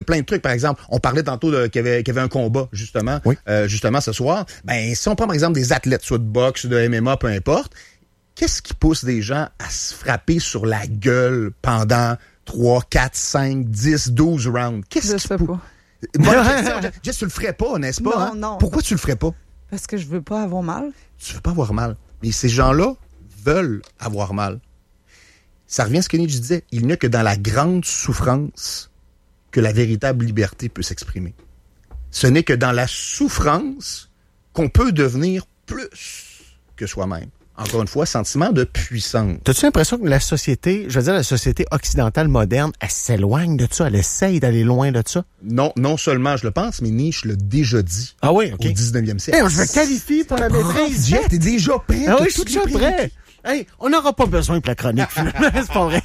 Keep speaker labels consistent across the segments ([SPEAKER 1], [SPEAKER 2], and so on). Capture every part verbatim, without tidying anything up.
[SPEAKER 1] plein de trucs. Par exemple, on parlait tantôt de, qu'il y avait, qu'il y avait un combat, justement, oui. euh, justement ce soir. Ben, si on prend, par exemple, des athlètes, soit de boxe, de M M A, peu importe, qu'est-ce qui pousse des gens à se frapper sur la gueule pendant trois, quatre, cinq, dix, douze rounds? Qu'est-ce
[SPEAKER 2] Je
[SPEAKER 1] qui
[SPEAKER 2] sais
[SPEAKER 1] pou...
[SPEAKER 2] pas.
[SPEAKER 1] Bonne question. Jess, tu le ferais pas, n'est-ce pas?
[SPEAKER 2] Non,
[SPEAKER 1] hein?
[SPEAKER 2] non.
[SPEAKER 1] Pourquoi tu le ferais pas?
[SPEAKER 2] Parce que je veux pas avoir mal.
[SPEAKER 1] Tu veux pas avoir mal. Mais ces gens-là veulent avoir mal. Ça revient à ce que Nietzsche disait. Il n'y a que dans la grande souffrance que la véritable liberté peut s'exprimer. Ce n'est que dans la souffrance qu'on peut devenir plus que soi-même. Encore une fois, sentiment de puissance.
[SPEAKER 3] T'as-tu l'impression que la société, je veux dire la société occidentale moderne, elle s'éloigne de ça, elle essaye d'aller loin de ça?
[SPEAKER 1] Non, non seulement je le pense, mais Nietzsche l'a déjà dit.
[SPEAKER 3] Ah oui, OK.
[SPEAKER 1] Au dix-neuvième siècle.
[SPEAKER 3] Hey, je me qualifie pour la maîtrise.
[SPEAKER 1] Jeff, t'es déjà prêt.
[SPEAKER 3] Ah oui, je suis déjà prêt. Hey, on n'aura pas besoin pour la chronique, finalement. C'est pas vrai.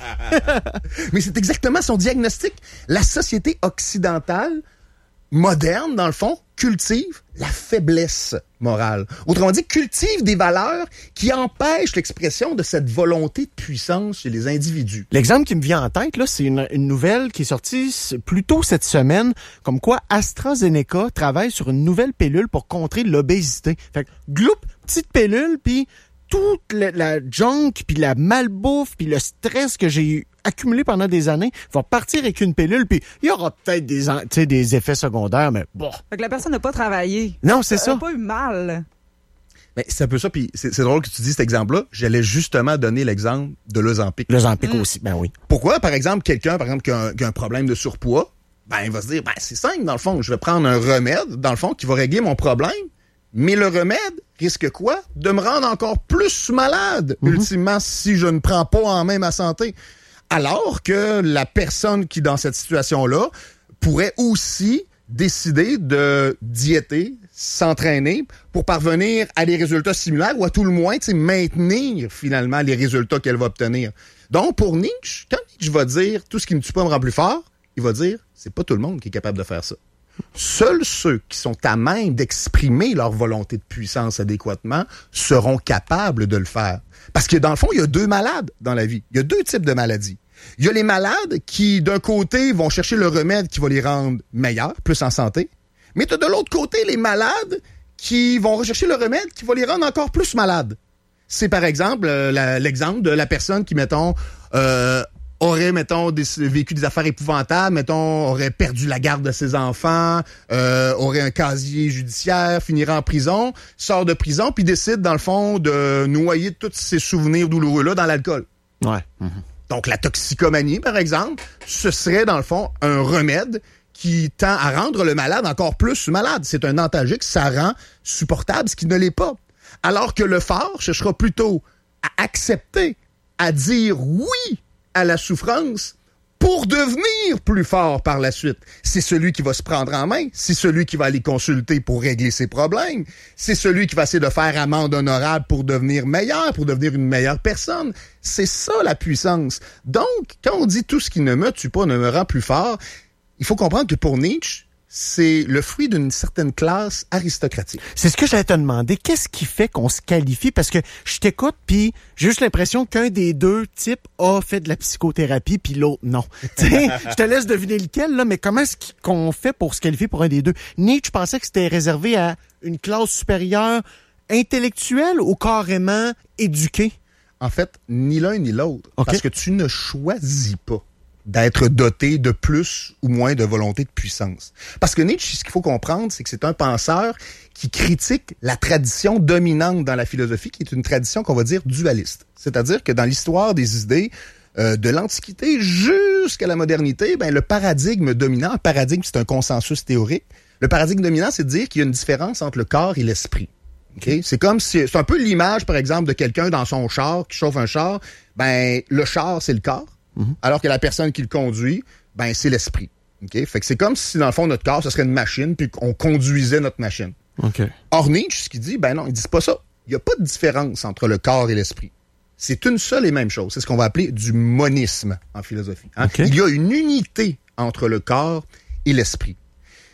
[SPEAKER 1] Mais c'est exactement son diagnostic. La société occidentale, moderne, dans le fond, cultive la faiblesse morale. Autrement dit, cultive des valeurs qui empêchent l'expression de cette volonté de puissance chez les individus.
[SPEAKER 3] L'exemple qui me vient en tête, là, c'est une, une nouvelle qui est sortie plus tôt cette semaine, comme quoi AstraZeneca travaille sur une nouvelle pilule pour contrer l'obésité. Fait que, gloup, petite pilule, puis toute la, la junk, puis la malbouffe, puis le stress que j'ai accumulé pendant des années va partir avec une pilule, puis il y aura peut-être des, des effets secondaires, mais bon.
[SPEAKER 2] Fait que la personne n'a pas travaillé.
[SPEAKER 3] Non, c'est
[SPEAKER 2] Elle
[SPEAKER 3] ça.
[SPEAKER 2] n'a pas eu mal.
[SPEAKER 1] Mais c'est un peu ça, puis c'est, c'est drôle que tu dis cet exemple-là. J'allais justement donner l'exemple de l'Ozempic.
[SPEAKER 3] L'Ozempic mmh. aussi, ben oui.
[SPEAKER 1] Pourquoi, par exemple, quelqu'un, par exemple, qui a un, qui a un problème de surpoids, ben il va se dire, ben c'est simple, dans le fond, je vais prendre un remède, dans le fond, qui va régler mon problème, mais le remède risque quoi? De me rendre encore plus malade, mmh. ultimement, si je ne prends pas en main ma santé. Alors que la personne qui, dans cette situation-là, pourrait aussi décider de diéter, s'entraîner pour parvenir à des résultats similaires ou à tout le moins maintenir finalement les résultats qu'elle va obtenir. Donc, pour Nietzsche, quand Nietzsche va dire « tout ce qui me tue pas me rend plus fort », il va dire « c'est pas tout le monde qui est capable de faire ça ». Seuls ceux qui sont à même d'exprimer leur volonté de puissance adéquatement seront capables de le faire. Parce que dans le fond, il y a deux malades dans la vie. Il y a deux types de maladies. Il y a les malades qui, d'un côté, vont chercher le remède qui va les rendre meilleurs, plus en santé. Mais tu as de l'autre côté les malades qui vont rechercher le remède qui va les rendre encore plus malades. C'est par exemple euh, la, l'exemple de la personne qui, mettons, euh, aurait, mettons, des, vécu des affaires épouvantables, mettons, aurait perdu la garde de ses enfants, euh, aurait un casier judiciaire, finirait en prison, sort de prison, puis décide, dans le fond, de noyer tous ces souvenirs douloureux-là dans l'alcool.
[SPEAKER 3] Ouais. Mm-hmm.
[SPEAKER 1] Donc, la toxicomanie, par exemple, ce serait, dans le fond, un remède qui tend à rendre le malade encore plus malade. C'est un antalgique, ça rend supportable ce qui ne l'est pas. Alors que le fort cherchera plutôt à accepter, à dire oui à la souffrance pour devenir plus fort par la suite. C'est celui qui va se prendre en main, c'est celui qui va aller consulter pour régler ses problèmes, c'est celui qui va essayer de faire amende honorable pour devenir meilleur, pour devenir une meilleure personne. C'est ça la puissance. Donc, quand on dit tout ce qui ne me tue pas ne me rend plus fort, il faut comprendre que pour Nietzsche, c'est le fruit d'une certaine classe aristocratique.
[SPEAKER 3] C'est ce que j'allais te demander. Qu'est-ce qui fait qu'on se qualifie? Parce que je t'écoute, puis j'ai juste l'impression qu'un des deux types a fait de la psychothérapie, puis l'autre, non. Je te laisse deviner lequel, là, mais comment est-ce qu'on fait pour se qualifier pour un des deux? Nietzsche pensait que c'était réservé à une classe supérieure intellectuelle ou carrément éduquée?
[SPEAKER 1] En fait, ni l'un ni l'autre.
[SPEAKER 3] Okay.
[SPEAKER 1] Parce que tu ne choisis pas d'être doté de plus ou moins de volonté de puissance. Parce que Nietzsche, ce qu'il faut comprendre, c'est que c'est un penseur qui critique la tradition dominante dans la philosophie, qui est une tradition qu'on va dire dualiste. C'est-à-dire que dans l'histoire des idées, euh, de l'Antiquité jusqu'à la modernité, ben, le paradigme dominant, un paradigme, c'est un consensus théorique, le paradigme dominant, c'est de dire qu'il y a une différence entre le corps et l'esprit. Okay? C'est comme si, c'est un peu l'image, par exemple, de quelqu'un dans son char, qui chauffe un char, ben, le char, c'est le corps. Mm-hmm. Alors que la personne qui le conduit, ben c'est l'esprit. Okay? Fait que c'est comme si, dans le fond, notre corps, ce serait une machine, puis qu'on conduisait notre machine.
[SPEAKER 3] Okay.
[SPEAKER 1] Or, Nietzsche, ce qu'il dit, ben non, il dit pas ça. Il n'y a pas de différence entre le corps et l'esprit. C'est une seule et même chose. C'est ce qu'on va appeler du monisme en philosophie. Hein?
[SPEAKER 3] Okay.
[SPEAKER 1] Il y a une unité entre le corps et l'esprit.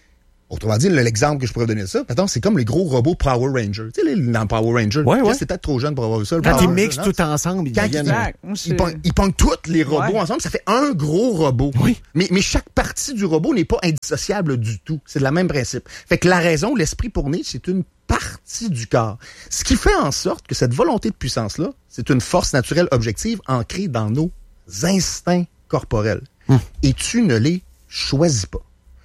[SPEAKER 1] Autrement dit, l'exemple que je pourrais donner de ça, attends, c'est comme les gros robots Power Rangers. Tu sais, les, dans Power Rangers,
[SPEAKER 3] ouais, ouais.
[SPEAKER 1] c'est peut-être trop jeune pour avoir vu ça. Le
[SPEAKER 3] Quand
[SPEAKER 1] Power
[SPEAKER 3] ils mixent
[SPEAKER 1] Ranger,
[SPEAKER 3] tout ensemble, ils
[SPEAKER 1] Quand
[SPEAKER 3] deviennent...
[SPEAKER 2] Exact.
[SPEAKER 1] ils,
[SPEAKER 2] Moi,
[SPEAKER 1] ils, pognent, ils pognent tous les robots
[SPEAKER 2] ouais.
[SPEAKER 1] ensemble, ça fait un gros robot.
[SPEAKER 3] Oui.
[SPEAKER 1] Mais, mais chaque partie du robot n'est pas indissociable du tout. C'est le même principe. Fait que la raison, l'esprit pour Nietzsche, c'est une partie du corps. Ce qui fait en sorte que cette volonté de puissance-là, c'est une force naturelle objective ancrée dans nos instincts corporels. Hum. Et tu ne les choisis pas.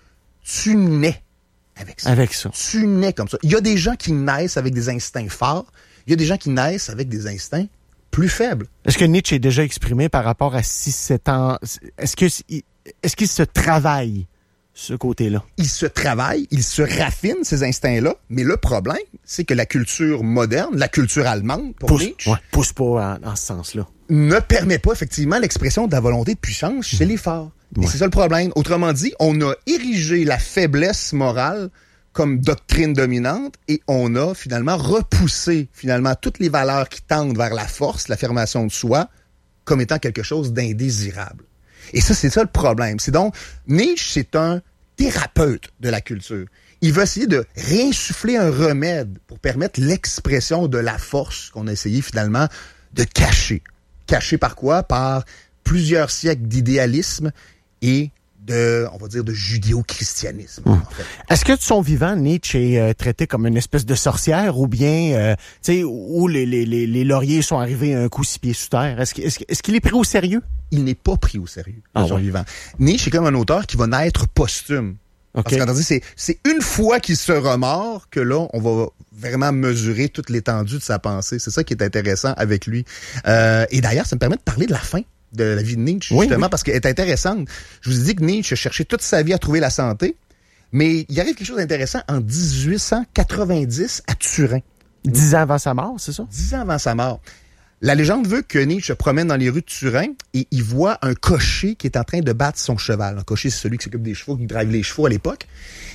[SPEAKER 1] Tu nais avec ça.
[SPEAKER 3] Avec ça.
[SPEAKER 1] Tu nais comme ça. Il y a des gens qui naissent avec des instincts forts. Il y a des gens qui naissent avec des instincts plus faibles.
[SPEAKER 3] Est-ce que Nietzsche est déjà exprimé par rapport à six sept ans? Est-ce que, est-ce qu'il se travaille, ce côté-là?
[SPEAKER 1] Il se travaille, il se raffine, ces instincts-là. Mais le problème, c'est que la culture moderne, la culture allemande, pour
[SPEAKER 3] pousse,
[SPEAKER 1] Nietzsche,
[SPEAKER 3] ouais, pousse pas en, en ce sens-là.
[SPEAKER 1] Ne permet pas effectivement l'expression de la volonté de puissance chez mmh. les forts. Et ouais. c'est ça le problème. Autrement dit, on a érigé la faiblesse morale comme doctrine dominante et on a finalement repoussé finalement toutes les valeurs qui tendent vers la force, l'affirmation de soi, comme étant quelque chose d'indésirable. Et ça, c'est ça le problème. C'est donc, Nietzsche, c'est un thérapeute de la culture. Il veut essayer de réinsuffler un remède pour permettre l'expression de la force qu'on a essayé finalement de cacher. Caché par quoi? Par plusieurs siècles d'idéalisme et de, on va dire, de judéo-christianisme.
[SPEAKER 3] Mmh.
[SPEAKER 1] En fait.
[SPEAKER 3] Est-ce que de son vivant, Nietzsche est euh, traité comme une espèce de sorcière ou bien, euh, tu sais, où les, les, les, les lauriers sont arrivés un coup six pieds sous terre? Est-ce, est-ce, est-ce qu'il est pris au sérieux?
[SPEAKER 1] Il n'est pas pris au sérieux de
[SPEAKER 3] ah,
[SPEAKER 1] son
[SPEAKER 3] ouais.
[SPEAKER 1] vivant. Nietzsche est comme un auteur qui va naître posthume. Okay. Parce que c'est, c'est une fois qu'il se remord que là, on va vraiment mesurer toute l'étendue de sa pensée. C'est ça qui est intéressant avec lui. Euh, et d'ailleurs, ça me permet de parler de la fin de la vie de Nietzsche,
[SPEAKER 3] oui,
[SPEAKER 1] justement,
[SPEAKER 3] oui.
[SPEAKER 1] parce qu'elle est intéressante. Je vous ai dit que Nietzsche a cherché toute sa vie à trouver la santé, mais il arrive quelque chose d'intéressant en dix-huit cent quatre-vingt-dix à Turin.
[SPEAKER 3] Dix ans avant sa mort, c'est ça?
[SPEAKER 1] Dix ans avant sa mort. La légende veut que Nietzsche se promène dans les rues de Turin et il voit un cocher qui est en train de battre son cheval. Un cocher, c'est celui qui s'occupe des chevaux, qui drive les chevaux à l'époque.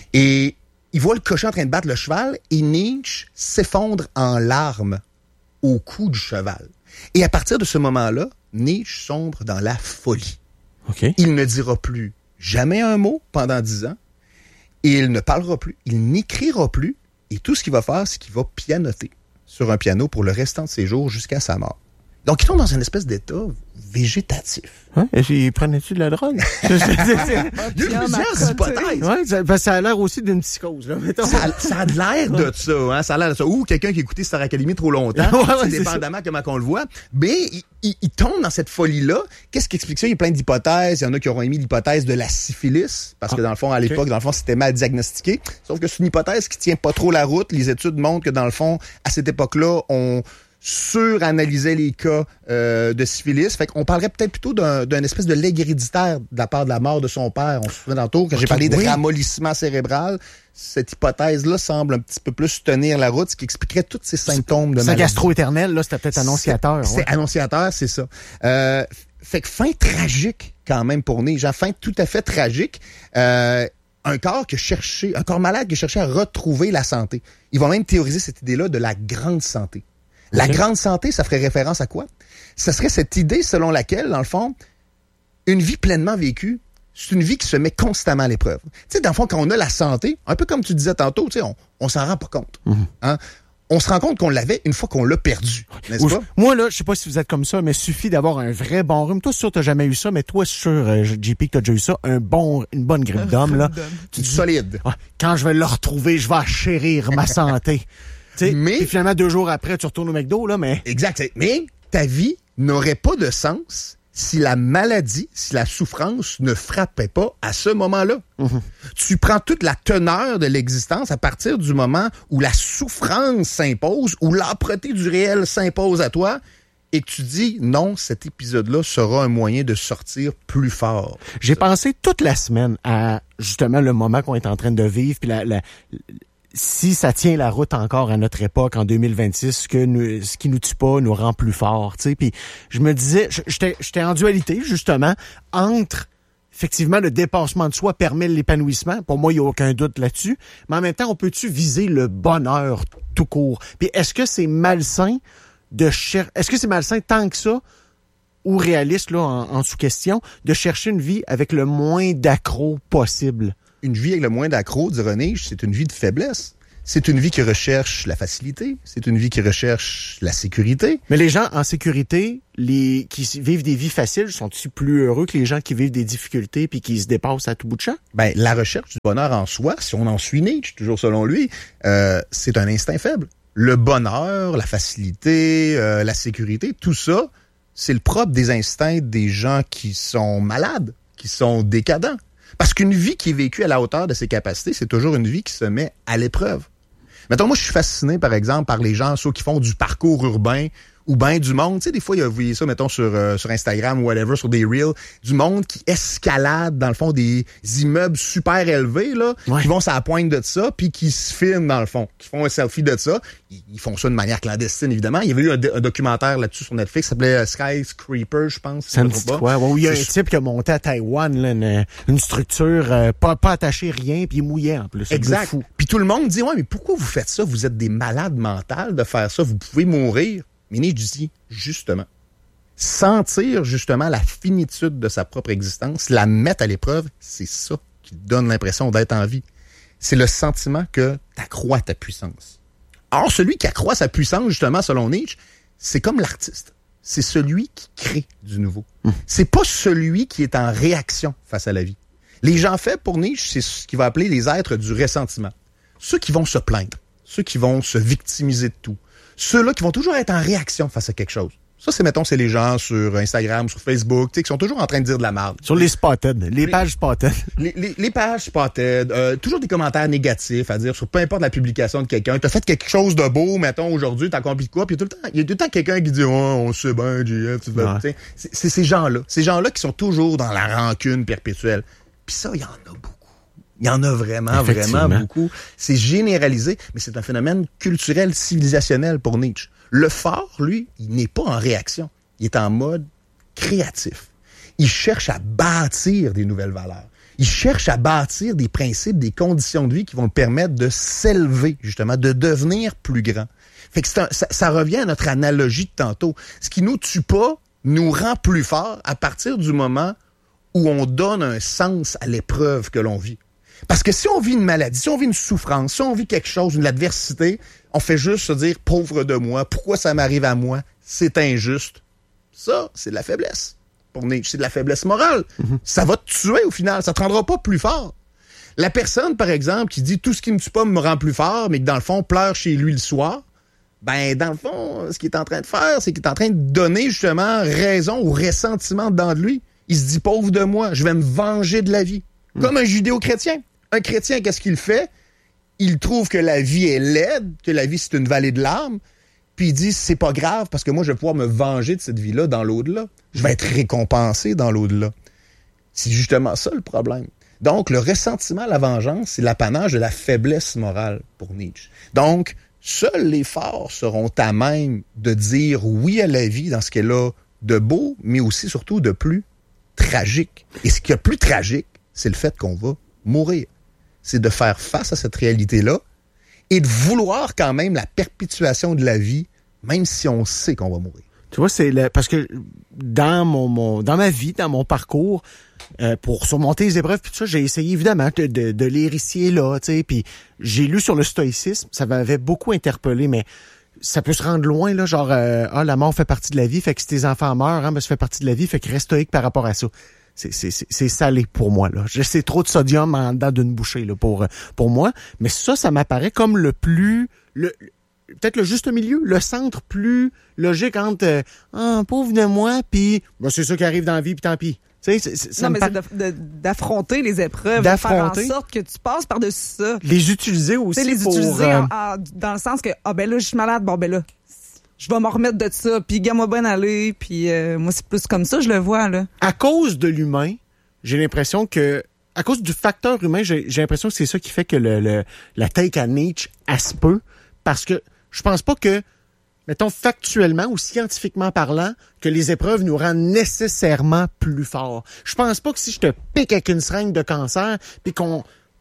[SPEAKER 1] Et il voit le cocher en train de battre le cheval et Nietzsche s'effondre en larmes au cou du cheval. Et à partir de ce moment-là, Nietzsche sombre dans la folie.
[SPEAKER 3] Okay.
[SPEAKER 1] Il ne dira plus jamais un mot pendant dix ans. Et il ne parlera plus, il n'écrira plus. Et tout ce qu'il va faire, c'est qu'il va pianoter sur un piano pour le restant de ses jours jusqu'à sa mort. Donc, il tombe dans une espèce d'état végétatif.
[SPEAKER 3] Hein? Et prenais-tu de la drogue?
[SPEAKER 1] Il y a plusieurs hypothèses.
[SPEAKER 3] Ouais, ça, ça a l'air aussi d'une psychose. Là,
[SPEAKER 1] ça, a, ça a l'air de ça. Hein? Ça a l'air de ça. Ou quelqu'un qui a écouté Star Academy trop longtemps, ouais, ouais, c'est dépendamment ça. Comment qu'on le voit. Mais il, il, il tombe dans cette folie-là. Qu'est-ce qui explique ça? Il y a plein d'hypothèses. Il y en a qui auront émis l'hypothèse de la syphilis, parce que dans le fond, à l'époque, okay. dans le fond, c'était mal diagnostiqué. Sauf que c'est une hypothèse qui tient pas trop la route. Les études montrent que dans le fond, à cette époque-là, on suranalysait les cas euh, de syphilis. Fait qu'on parlerait peut-être plutôt d'un, d'un espèce de legs héréditaire de la part de la mort de son père. On se souvient tantôt, quand okay, j'ai parlé oui. de ramollissement cérébral, cette hypothèse-là semble un petit peu plus tenir la route, ce qui expliquerait tous ces symptômes de
[SPEAKER 3] maladie. C'est gastro-éternel, là, c'était peut-être annonciateur.
[SPEAKER 1] C'est,
[SPEAKER 3] ouais.
[SPEAKER 1] c'est annonciateur, c'est ça. Euh, fait que fin tragique, quand même, pour Nietzsche. Fin tout à fait tragique. Euh, un corps qui cherchait, un corps malade qui cherchait à retrouver la santé. Il va même théoriser cette idée-là de la grande santé. La okay. grande santé, ça ferait référence à quoi? Ça serait cette idée selon laquelle, dans le fond, une vie pleinement vécue, c'est une vie qui se met constamment à l'épreuve. Tu sais, dans le fond, quand on a la santé, un peu comme tu disais tantôt, tu sais, on, on s'en rend pas compte. Mm-hmm. Hein? On se rend compte qu'on l'avait une fois qu'on l'a perdu, n'est-ce
[SPEAKER 3] Ouf.
[SPEAKER 1] pas?
[SPEAKER 3] Moi, là, je sais pas si vous êtes comme ça, mais suffit d'avoir un vrai bon rhume. Toi, sûr, t'as jamais eu ça, mais toi, sûr, euh, J P, que t'as déjà eu ça, un bon, une bonne grippe d'homme, là.
[SPEAKER 1] Tu dis solide.
[SPEAKER 3] Ah, quand je vais le retrouver, je vais achérir ma santé. T'sais, mais et finalement, deux jours après, tu retournes au McDo, là, mais...
[SPEAKER 1] Exact. Mais ta vie n'aurait pas de sens si la maladie, si la souffrance ne frappait pas à ce moment-là. Mm-hmm. Tu prends toute la teneur de l'existence à partir du moment où la souffrance s'impose, où l'âpreté du réel s'impose à toi, et tu dis, non, cet épisode-là sera un moyen de sortir plus fort.
[SPEAKER 3] J'ai pensé toute la semaine à, justement, le moment qu'on est en train de vivre, puis la... la si ça tient la route encore à notre époque, en deux mille vingt-six, ce, que nous, ce qui nous tue pas nous rend plus forts, tu sais. Puis je me disais, j'étais, j'étais en dualité, justement, entre, effectivement, le dépassement de soi permet l'épanouissement. Pour moi, il n'y a aucun doute là-dessus. Mais en même temps, on peut-tu viser le bonheur tout court? Puis est-ce que c'est malsain de chercher... Est-ce que c'est malsain tant que ça, ou réaliste, là, en, en sous-question, de chercher une vie avec le moins d'accros possible?
[SPEAKER 1] une vie avec le moins d'accro, dit René, c'est une vie de faiblesse. C'est une vie qui recherche la facilité. C'est une vie qui recherche la sécurité.
[SPEAKER 3] Mais les gens en sécurité, les qui vivent des vies faciles, sont-ils plus heureux que les gens qui vivent des difficultés puis qui se dépassent à tout bout de champ?
[SPEAKER 1] Ben, la recherche du bonheur en soi, si on en suit Nietzsche, toujours selon lui, euh, c'est un instinct faible. Le bonheur, la facilité, euh, la sécurité, tout ça, c'est le propre des instincts des gens qui sont malades, qui sont décadents. Parce qu'une vie qui est vécue à la hauteur de ses capacités, c'est toujours une vie qui se met à l'épreuve. Mettons, moi, je suis fasciné, par exemple, par les gens, ceux qui font du parcours urbain ou bien du monde. Tu sais, des fois, il y a, vous voyez ça, mettons, sur, euh, sur Instagram ou whatever, sur des reels, du monde qui escalade, dans le fond, des immeubles super élevés, là,
[SPEAKER 3] ouais.
[SPEAKER 1] qui vont sur la pointe de ça, puis qui se filment, dans le fond, qui font un selfie de ça. Ils, ils font ça de manière clandestine, évidemment. Il y avait eu un, un documentaire là-dessus sur Netflix, ça s'appelait Skyscraper, je pense.
[SPEAKER 3] Ça me dit quoi? Ouais, il y a un type qui a monté à Taïwan, là, une, une structure euh, pas, pas attachée rien, puis il mouillait en plus.
[SPEAKER 1] Exact. Puis tout le monde dit, ouais, mais pourquoi vous faites ça? Vous êtes des malades mentales de faire ça. Vous pouvez mourir. Mais Nietzsche dit, justement, sentir justement la finitude de sa propre existence, la mettre à l'épreuve, c'est ça qui donne l'impression d'être en vie. C'est le sentiment que tu accrois ta puissance. Or, celui qui accroît sa puissance, justement, selon Nietzsche, c'est comme l'artiste. C'est celui qui crée du nouveau. Mmh. C'est pas celui qui est en réaction face à la vie. Les gens faits, pour Nietzsche, c'est ce qu'il va appeler les êtres du ressentiment. Ceux qui vont se plaindre, ceux qui vont se victimiser de tout. Ceux-là qui vont toujours être en réaction face à quelque chose. Ça, c'est, mettons, c'est les gens sur Instagram, sur Facebook, tu sais, qui sont toujours en train de dire de la merde.
[SPEAKER 3] Sur les spotted, les, les pages spotted.
[SPEAKER 1] Les, les, les pages spotted, euh, toujours des commentaires négatifs à dire sur peu importe la publication de quelqu'un. T'as fait quelque chose de beau, mettons, aujourd'hui, t'as accompli quoi, puis il y a tout le temps, il y a tout le temps quelqu'un qui dit, oh, on sait bien, J F, tu fais, ouais. c'est, c'est ces gens-là. Ces gens-là qui sont toujours dans la rancune perpétuelle. Puis ça, il y en a beaucoup. Il y en a vraiment, vraiment beaucoup. C'est généralisé, mais c'est un phénomène culturel, civilisationnel pour Nietzsche. Le fort, lui, il n'est pas en réaction. Il est en mode créatif. Il cherche à bâtir des nouvelles valeurs. Il cherche à bâtir des principes, des conditions de vie qui vont le permettre de s'élever, justement, de devenir plus grand. Fait que c'est un, ça, ça revient à notre analogie de tantôt. Ce qui nous tue pas nous rend plus forts à partir du moment où on donne un sens à l'épreuve que l'on vit. Parce que si on vit une maladie, si on vit une souffrance, si on vit quelque chose, une adversité, on fait juste se dire « pauvre de moi, pourquoi ça m'arrive à moi? C'est injuste. » Ça, c'est de la faiblesse. Pour Nietzsche, c'est de la faiblesse morale. Mm-hmm. Ça va te tuer au final, ça te rendra pas plus fort. La personne, par exemple, qui dit « tout ce qui me tue pas me rend plus fort », mais qui, dans le fond, pleure chez lui le soir, ben, dans le fond, ce qu'il est en train de faire, c'est qu'il est en train de donner, justement, raison au ressentiment dedans de lui. Il se dit « pauvre de moi, je vais me venger de la vie. Mm. » Comme un judéo-chrétien. Un chrétien, qu'est-ce qu'il fait? Il trouve que la vie est laide, que la vie, c'est une vallée de larmes, puis il dit, c'est pas grave, parce que moi, je vais pouvoir me venger de cette vie-là dans l'au-delà. Je vais être récompensé dans l'au-delà. C'est justement ça, le problème. Donc, le ressentiment, la vengeance, c'est l'apanage de la faiblesse morale pour Nietzsche. Donc, seuls les forts seront à même de dire oui à la vie dans ce qu'elle a de beau, mais aussi, surtout, de plus tragique. Et ce qui est plus tragique, c'est le fait qu'on va mourir. C'est de faire face à cette réalité-là et de vouloir quand même la perpétuation de la vie, même si on sait qu'on va mourir.
[SPEAKER 3] Tu vois, c'est le, parce que dans mon, mon dans ma vie, dans mon parcours, euh, pour surmonter les épreuves, puis tout ça, j'ai essayé évidemment de, de, de lire ici et là, tu sais, puis j'ai lu sur le stoïcisme, ça m'avait beaucoup interpellé, mais ça peut se rendre loin, là, genre, euh, ah, la mort fait partie de la vie, fait que si tes enfants meurent, hein, ben, ça fait partie de la vie, fait que reste stoïque par rapport à ça. C'est, c'est, c'est salé pour moi, là. C'est trop de sodium en dedans d'une bouchée, là, pour, pour moi. Mais ça, ça m'apparaît comme le plus, le, peut-être le juste milieu, le centre plus logique entre, euh, ah, pauvre de moi, puis, ben, c'est ça qui arrive dans la vie, puis tant pis. Tu sais, c'est, c'est, ça
[SPEAKER 2] non,
[SPEAKER 3] me
[SPEAKER 2] mais
[SPEAKER 3] par...
[SPEAKER 2] c'est de, de, d'affronter les épreuves, d'affronter. De faire en sorte que tu passes par-dessus ça.
[SPEAKER 3] Les utiliser aussi
[SPEAKER 2] les
[SPEAKER 3] pour...
[SPEAKER 2] utiliser
[SPEAKER 3] euh...
[SPEAKER 2] en, en, dans le sens que, ah ben là, je suis malade, bon ben là, je vais m'en remettre de ça, puis gars, moi bien aller, puis euh, moi, c'est plus comme ça, je le vois, là.
[SPEAKER 3] À cause de l'humain, j'ai l'impression que, à cause du facteur humain, j'ai, j'ai l'impression que c'est ça qui fait que le, le la take à Nietzsche a se peut, parce que je pense pas que, mettons, factuellement ou scientifiquement parlant, que les épreuves nous rendent nécessairement plus forts. Je pense pas que si je te pique avec une seringue de cancer, puis qu'on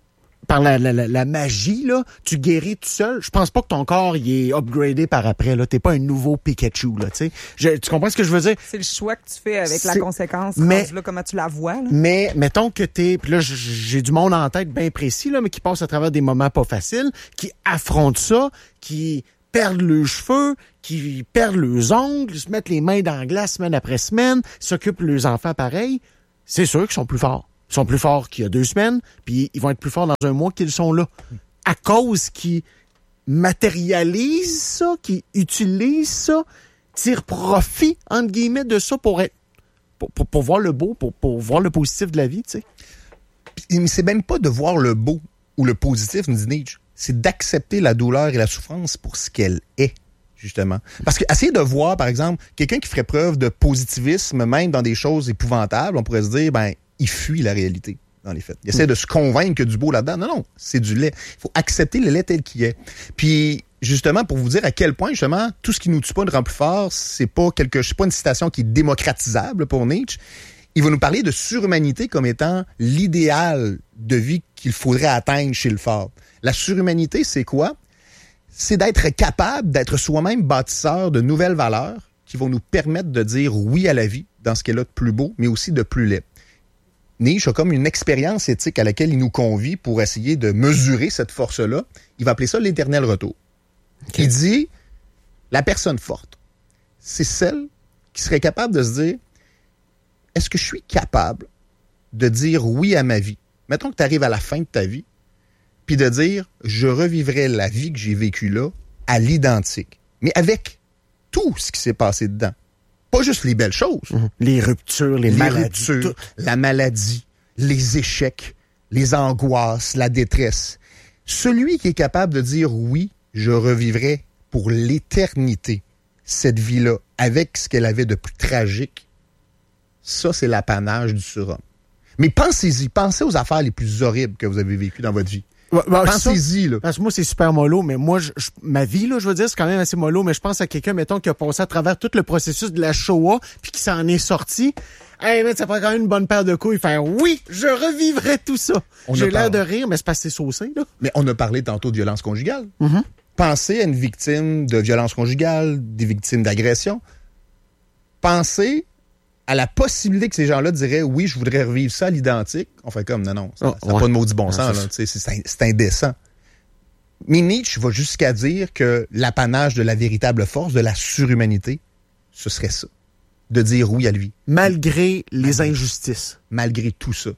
[SPEAKER 3] par la, la, la, la magie, là, tu guéris tout seul. Je pense pas que ton corps il est upgradé par après. Là, t'es pas un nouveau Pikachu. Là, tu sais. Tu comprends ce que je veux dire?
[SPEAKER 2] C'est le choix que tu fais avec
[SPEAKER 3] C'est...
[SPEAKER 2] la conséquence.
[SPEAKER 3] Mais
[SPEAKER 2] là, comment tu la vois. Là.
[SPEAKER 3] Mais mettons que t'es, puis là j'ai du monde en tête bien précis là, mais qui passe à travers des moments pas faciles, qui affrontent ça, qui perdent leurs cheveux, qui perdent leurs ongles, se mettent les mains dans la glace semaine après semaine, s'occupent de leurs enfants pareil. C'est sûr qu'ils sont plus forts. Ils sont plus forts qu'il y a deux semaines, puis ils vont être plus forts dans un mois qu'ils sont là. À cause qu'ils matérialisent ça, qu'ils utilisent ça, tirent profit, entre guillemets, de ça pour être pour, pour, pour voir le beau, pour, pour voir le positif de la vie, tu sais.
[SPEAKER 1] Mais c'est même pas de voir le beau ou le positif, nous dit Nietzsche. C'est d'accepter la douleur et la souffrance pour ce qu'elle est, justement. Parce que essayer de voir, par exemple, quelqu'un qui ferait preuve de positivisme, même dans des choses épouvantables, on pourrait se dire, ben, il fuit la réalité, dans les faits. Il essaie de se convaincre qu'il y a du beau là-dedans. Non, non, c'est du lait. Il faut accepter le lait tel qu'il est. Puis, justement, pour vous dire à quel point, justement, tout ce qui nous tue pas nous rend plus fort, c'est pas quelque, c'est pas une citation qui est démocratisable pour Nietzsche. Il va nous parler de surhumanité comme étant l'idéal de vie qu'il faudrait atteindre chez le fort. La surhumanité, c'est quoi? C'est d'être capable d'être soi-même bâtisseur de nouvelles valeurs qui vont nous permettre de dire oui à la vie dans ce qu'elle a de plus beau, mais aussi de plus laid. Nietzsche a comme une expérience éthique à laquelle il nous convie pour essayer de mesurer cette force-là. Il va appeler ça l'éternel retour. Okay. Il dit, la personne forte, c'est celle qui serait capable de se dire, est-ce que je suis capable de dire oui à ma vie? Mettons que tu arrives à la fin de ta vie, puis de dire, je revivrai la vie que j'ai vécue là à l'identique, mais avec tout ce qui s'est passé dedans. Pas juste les belles choses.
[SPEAKER 3] Mmh. Les ruptures, les, les maladies.
[SPEAKER 1] Ruptures, la maladie, les échecs, les angoisses, la détresse. Celui qui est capable de dire oui, je revivrai pour l'éternité cette vie-là avec ce qu'elle avait de plus tragique, ça, c'est l'apanage du surhomme. Mais pensez-y, pensez aux affaires les plus horribles que vous avez vécues dans votre vie.
[SPEAKER 3] Ouais, bah,
[SPEAKER 1] pensez-y, là.
[SPEAKER 3] Parce que moi, c'est super mollo, mais moi, je, je, ma vie, là, je veux dire, c'est quand même assez mollo, mais je pense à quelqu'un, mettons, qui a passé à travers tout le processus de la Shoah, puis qui s'en est sorti. Hey, mais ça prend quand même une bonne paire de couilles. Faire oui, je revivrai tout ça. On J'ai l'air de rire, mais c'est pas assez saucé, là.
[SPEAKER 1] Mais on a parlé tantôt de violence conjugale.
[SPEAKER 3] Mm-hmm.
[SPEAKER 1] Pensez à une victime de violence conjugale, des victimes d'agression. Pensez à la possibilité que ces gens-là diraient « Oui, je voudrais revivre ça à l'identique », on fait comme « Non, non, ça n'a oh, ouais. pas de maudit bon sens, là, c'est, c'est, c'est indécent ». Mais Nietzsche va jusqu'à dire que l'apanage de la véritable force, de la surhumanité, ce serait ça, de dire oui à lui.
[SPEAKER 3] Malgré les injustices.
[SPEAKER 1] Malgré tout ça.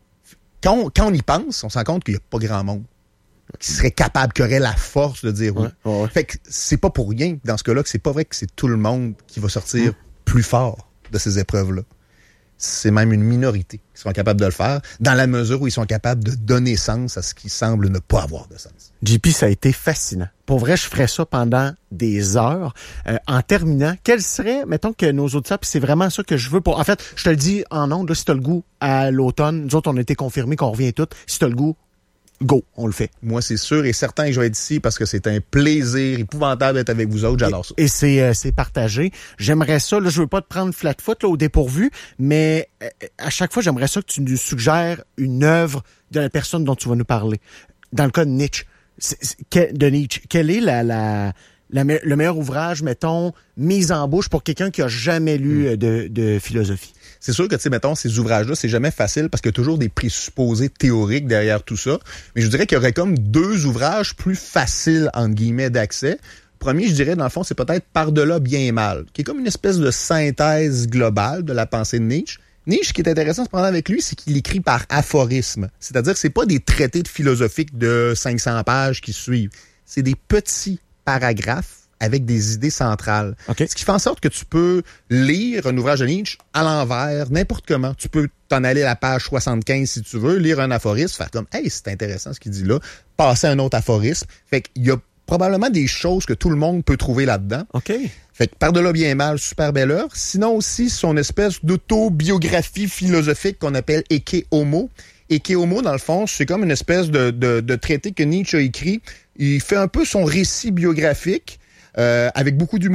[SPEAKER 1] Quand on, quand on y pense, on se rend compte qu'il n'y a pas grand monde qui serait capable, qui aurait la force de dire oui.
[SPEAKER 3] Ouais, ouais.
[SPEAKER 1] Fait que c'est pas pour rien, dans ce cas-là, que c'est pas vrai que c'est tout le monde qui va sortir mmh. plus fort de ces épreuves-là. C'est même une minorité qui sont capables de le faire, dans la mesure où ils sont capables de donner sens à ce qui semble ne pas avoir de sens.
[SPEAKER 3] J P, ça a été fascinant. Pour vrai, je ferais ça pendant des heures. Euh, en terminant, quel serait, mettons que nos auditeurs, puis c'est vraiment ça que je veux pour... En fait, je te le dis en ondes, là, si t'as le goût à l'automne, nous autres, on a été confirmés qu'on revient tous. Si t'as le goût, go, on le fait.
[SPEAKER 1] Moi, c'est sûr et certain que je vais être ici parce que c'est un plaisir épouvantable d'être avec vous autres. J'adore ça.
[SPEAKER 3] Et, et c'est, euh, c'est partagé. J'aimerais ça, là, je veux pas te prendre flat-foot là, au dépourvu, mais euh, à chaque fois, j'aimerais ça que tu nous suggères une œuvre de la personne dont tu vas nous parler. Dans le cas de Nietzsche, c'est, c'est, de Nietzsche, quelle est la, la, la me, le meilleur ouvrage, mettons, mise en bouche pour quelqu'un qui a jamais lu mmh. de, de philosophie?
[SPEAKER 1] C'est sûr que, tu sais, mettons, ces ouvrages-là, c'est jamais facile parce qu'il y a toujours des présupposés théoriques derrière tout ça. Mais je dirais qu'il y aurait comme deux ouvrages plus faciles, entre guillemets, d'accès. Premier, je dirais, dans le fond, c'est peut-être Par-delà bien et mal, qui est comme une espèce de synthèse globale de la pensée de Nietzsche. Nietzsche, ce qui est intéressant cependant avec lui, c'est qu'il écrit par aphorisme. C'est-à-dire que c'est pas des traités de philosophique de cinq cents pages qui suivent. C'est des petits paragraphes avec des idées centrales.
[SPEAKER 3] Okay.
[SPEAKER 1] Ce qui fait en sorte que tu peux lire un ouvrage de Nietzsche à l'envers, n'importe comment. Tu peux t'en aller à la page soixante-quinze si tu veux, lire un aphorisme, faire comme « Hey, c'est intéressant ce qu'il dit là », passer à un autre aphorisme. Fait qu'il y a probablement des choses que tout le monde peut trouver là-dedans.
[SPEAKER 3] OK.
[SPEAKER 1] Fait que Par-delà bien et mal, super belle œuvre. Sinon aussi, son espèce d'autobiographie philosophique qu'on appelle Ecce Homo. Ecce Homo, dans le fond, c'est comme une espèce de, de, de traité que Nietzsche a écrit. Il fait un peu son récit biographique, Euh, avec beaucoup d'humour,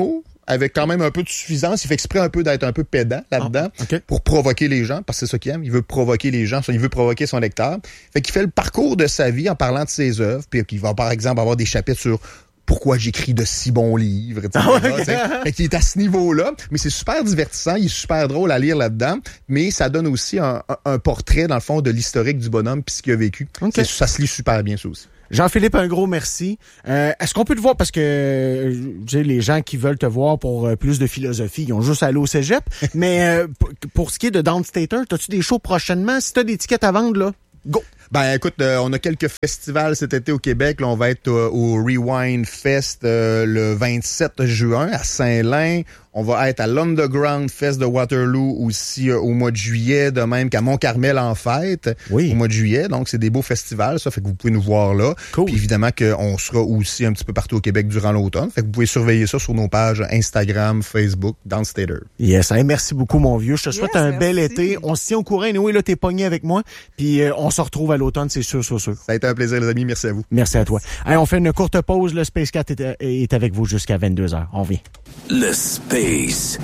[SPEAKER 1] avec quand même un peu de suffisance. Il fait exprès un peu d'être un peu pédant là-dedans
[SPEAKER 3] ah, okay.
[SPEAKER 1] pour provoquer les gens, parce que c'est ça qu'il aime. Il veut provoquer les gens, il veut provoquer son lecteur. Fait qu'il fait le parcours de sa vie en parlant de ses œuvres, puis qu'il va par exemple avoir des chapitres sur pourquoi j'écris de si bons livres, et cetera. Ah, okay. Fait qu'il est à ce niveau-là, mais c'est super divertissant, il est super drôle à lire là-dedans, mais ça donne aussi un, un, un portrait, dans le fond, de l'historique du bonhomme puis ce qu'il a vécu. Okay. Ça se lit super bien, ça aussi.
[SPEAKER 3] Jean-Philippe, un gros merci. Euh, est-ce qu'on peut te voir, parce que euh, j'ai les gens qui veulent te voir pour euh, plus de philosophie, ils ont juste à aller au cégep, mais euh, pour, pour ce qui est de Downstater, as-tu des shows prochainement? Si t'as des tickets à vendre, là, go!
[SPEAKER 1] Ben écoute, euh, on a quelques festivals cet été au Québec. Là, on va être euh, au Rewind Fest euh, le vingt-sept juin à Saint-Lin. On va être à l'Underground Fest de Waterloo aussi euh, au mois de juillet, de même qu'à Mont-Carmel en fête oui. au mois de juillet. Donc, c'est des beaux festivals, ça fait que vous pouvez nous voir là.
[SPEAKER 3] Cool.
[SPEAKER 1] Puis évidemment qu'on sera aussi un petit peu partout au Québec durant l'automne. Fait que vous pouvez surveiller ça sur nos pages Instagram, Facebook, Downstater.
[SPEAKER 3] Yes, hey, merci beaucoup mon vieux. Je te souhaite yes, un
[SPEAKER 2] merci.
[SPEAKER 3] bel été. On se tient au courant. Oui, là, t'es pogné avec moi. Puis euh, on se retrouve à l'automne, c'est sûr, sûr, sûr.
[SPEAKER 1] Ça a été un plaisir, les amis. Merci à vous.
[SPEAKER 3] Merci à toi. Hey, on fait une courte pause. Le Space Cat est, est avec vous jusqu'à vingt-deux heures. On vient.
[SPEAKER 4] Le Space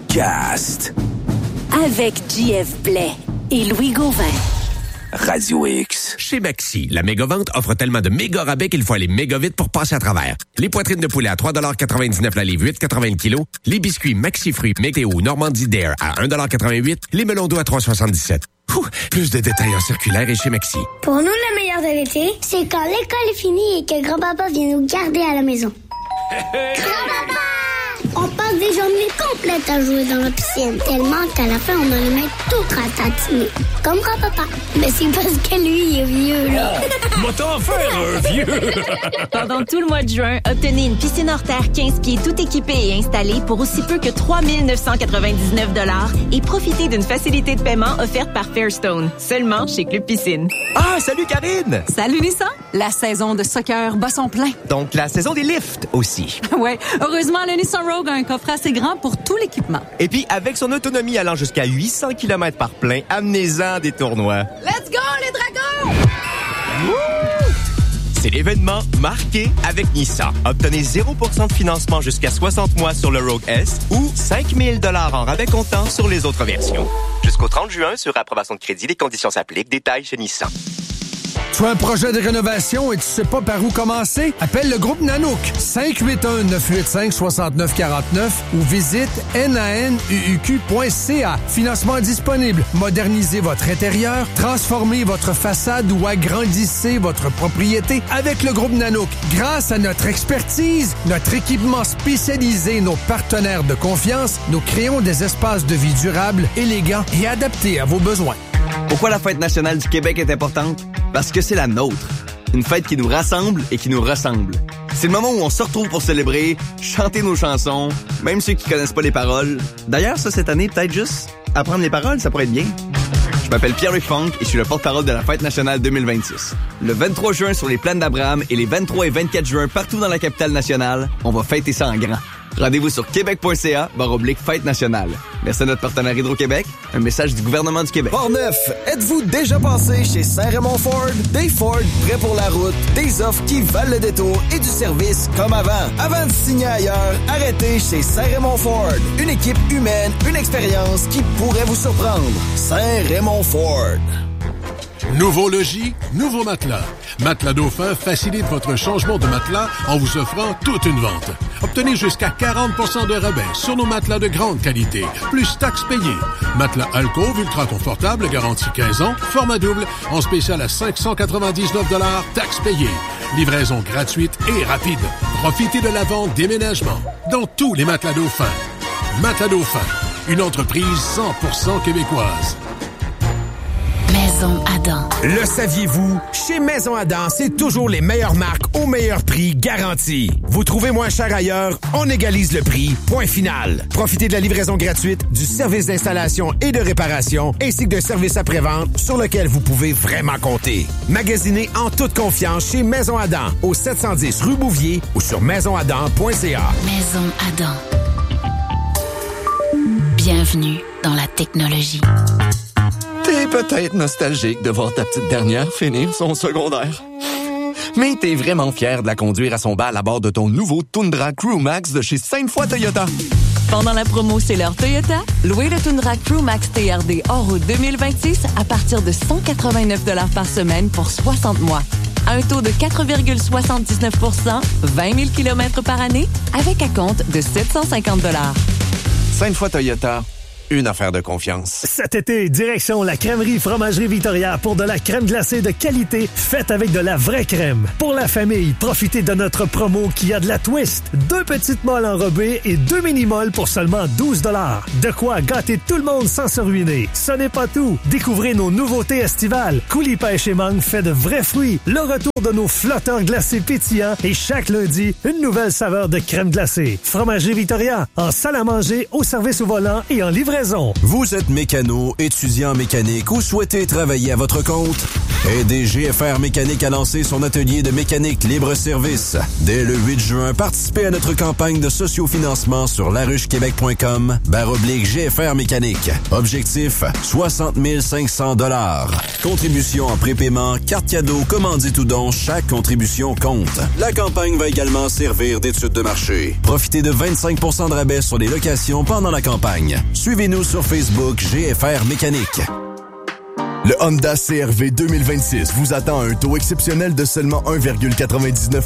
[SPEAKER 4] Cast.
[SPEAKER 5] Avec J F Blais et Louis Gauvin.
[SPEAKER 4] Radio X.
[SPEAKER 6] Chez Maxi, la méga-vente offre tellement de méga rabais qu'il faut aller méga vite pour passer à travers. Les poitrines de poulet à trois dollars quatre-vingt-dix-neuf la livre, huit quatre-vingts le kilo. Les biscuits Maxi Fruits Météo Normandie Dare à un dollar quatre-vingt-huit. Les melons d'eau à trois soixante-dix-sept. Ouh, plus de détails en circulaire et chez Maxi.
[SPEAKER 7] Pour nous, le meilleur de l'été, c'est quand l'école est finie et que grand-papa vient nous garder à la maison. Grand-papa! On passe des journées complètes à jouer dans la piscine, tellement qu'à la fin, on a les mains toutes ratatinées. Comme grand-papa. Mais c'est parce que lui, il est vieux, là.
[SPEAKER 4] Moi t'en faire un vieux!
[SPEAKER 8] Pendant tout le mois de juin, obtenez une piscine hors terre quinze pieds tout équipée et installée pour aussi peu que trois mille neuf cent quatre-vingt-dix-neuf dollars et profitez d'une facilité de paiement offerte par Fairstone. Seulement chez Club Piscine.
[SPEAKER 9] Ah, salut Karine!
[SPEAKER 10] Salut Nissan! La saison de soccer bat son plein.
[SPEAKER 9] Donc la saison des lifts aussi.
[SPEAKER 10] Ouais, heureusement, le Nissan Rogue a un coffret assez grand pour tout l'équipement.
[SPEAKER 9] Et puis, avec son autonomie allant jusqu'à huit cents kilomètres par plein, amenez-en des tournois.
[SPEAKER 10] Let's go, les dragons!
[SPEAKER 9] Wouh! C'est l'événement marqué avec Nissan. Obtenez zéro pour cent de financement jusqu'à soixante mois sur le Rogue S ou cinq mille dollars en rabais comptant sur les autres versions. Jusqu'au trente juin, sur approbation de crédit, les conditions s'appliquent. Détails chez Nissan.
[SPEAKER 11] Tu as un projet de rénovation et tu sais pas par où commencer? Appelle le groupe Nanook. cinq huit un neuf huit cinq six neuf quatre neuf ou visite nanuq point c a. Financement disponible. Modernisez votre intérieur, transformez votre façade ou agrandissez votre propriété avec le groupe Nanook. Grâce à notre expertise, notre équipement spécialisé, nos partenaires de confiance, nous créons des espaces de vie durables, élégants et adaptés à vos besoins.
[SPEAKER 12] Pourquoi la Fête nationale du Québec est importante? Parce que c'est la nôtre. Une fête qui nous rassemble et qui nous ressemble. C'est le moment où on se retrouve pour célébrer, chanter nos chansons, même ceux qui connaissent pas les paroles. D'ailleurs, ça, cette année, peut-être juste apprendre les paroles, ça pourrait être bien. Je m'appelle Pierre-Luc Funk et je suis le porte-parole de la Fête nationale deux mille vingt-six. Le vingt-trois juin sur les plaines d'Abraham et les vingt-trois et vingt-quatre juin partout dans la capitale nationale, on va fêter ça en grand. Rendez-vous sur québec point c a barre oblique fête nationale. Merci à notre partenaire Hydro-Québec. Un message du gouvernement du Québec.
[SPEAKER 13] Portneuf, êtes-vous déjà passé chez Saint-Raymond Ford? Des Ford prêts pour la route, des offres qui valent le détour et du service comme avant. Avant de signer ailleurs, arrêtez chez Saint-Raymond Ford. Une équipe humaine, une expérience qui pourrait vous surprendre. Saint-Raymond Ford.
[SPEAKER 14] Nouveau logis, nouveau matelas. Matelas Dauphin facilite votre changement de matelas en vous offrant toute une vente. Obtenez jusqu'à quarante pour cent de rabais sur nos matelas de grande qualité, plus taxes payées. Matelas Alcove ultra confortable, garantie quinze ans, format double, en spécial à cinq cent quatre-vingt-dix-neuf dollars, taxes payées. Livraison gratuite et rapide. Profitez de la vente déménagement dans tous les matelas Dauphin. Matelas Dauphin, une entreprise cent pour cent québécoise.
[SPEAKER 5] Maison Adam.
[SPEAKER 15] Le saviez-vous? Chez Maison Adam, c'est toujours les meilleures marques au meilleur prix garanti. Vous trouvez moins cher ailleurs, on égalise le prix. Point final. Profitez de la livraison gratuite, du service d'installation et de réparation, ainsi que de services après-vente sur lequel vous pouvez vraiment compter. Magasinez en toute confiance chez Maison Adam, au sept cent dix rue Bouvier ou sur maison adam point c a.
[SPEAKER 5] Maison Adam. Bienvenue dans la technologie.
[SPEAKER 16] T'es peut-être nostalgique de voir ta petite dernière finir son secondaire. Mais t'es vraiment fier de la conduire à son bal à bord de ton nouveau Tundra Crew Max de chez Sainte-Foy Toyota.
[SPEAKER 17] Pendant la promo C'est l'heure Toyota, louez le Tundra Crew Max T R D hors route deux mille vingt-six à partir de cent quatre-vingt-neuf dollars par semaine pour soixante mois. À un taux de quatre virgule soixante-dix-neuf pour cent, vingt mille kilomètres par année, avec acompte de sept cent cinquante dollars.
[SPEAKER 16] Sainte-Foy Toyota, une affaire de confiance.
[SPEAKER 18] Cet été, direction la crèmerie Fromagerie Victoria pour de la crème glacée de qualité faite avec de la vraie crème. Pour la famille, profitez de notre promo qui a de la twist. Deux petites molles enrobées et deux mini-molles pour seulement douze dollars. De quoi gâter tout le monde sans se ruiner. Ce n'est pas tout. Découvrez nos nouveautés estivales. Coulis pêche et mangue fait de vrais fruits. Le retour de nos flotteurs glacés pétillants et chaque lundi, une nouvelle saveur de crème glacée. Fromagerie Victoria, en salle à manger, au service au volant et en livraison.
[SPEAKER 19] Vous êtes mécano, étudiant en mécanique ou souhaitez travailler à votre compte? Aidez G F R Mécanique à lancer son atelier de mécanique libre-service. Dès le huit juin, participez à notre campagne de sociofinancement sur laruchequebec.com barre oblique G F R Mécanique. Objectif, soixante mille cinq cents dollars. Contribution en prépaiement, carte cadeau, commandite ou don, chaque contribution compte. La campagne va également servir d'étude de marché. Profitez de vingt-cinq pour cent de rabais sur les locations pendant la campagne. Suivez-nous sur Facebook G F R Mécanique.
[SPEAKER 20] Le Honda C R V deux mille vingt-six vous attend à un taux exceptionnel de seulement un virgule quatre-vingt-dix-neuf